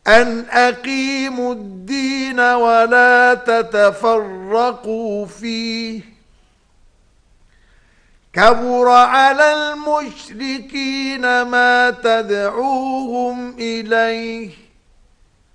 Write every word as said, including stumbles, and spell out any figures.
أن أقيموا الدين ولا تتفرقوا فيه كبر على المشركين ما تدعوهم إليه